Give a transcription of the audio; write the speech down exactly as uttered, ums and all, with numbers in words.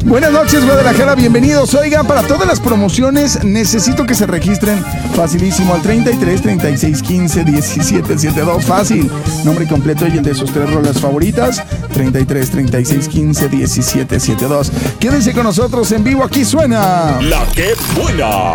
Buenas noches, Guadalajara, bienvenidos. Oiga, para todas las promociones necesito que se registren facilísimo al treinta y tres, treinta y seis, quince, diecisiete, setenta y dos. Fácil. Nombre completo y el de sus tres rolas favoritas. treinta y tres, treinta y seis, quince, diecisiete, setenta y dos. Quédense con nosotros en vivo, aquí suena La que buena.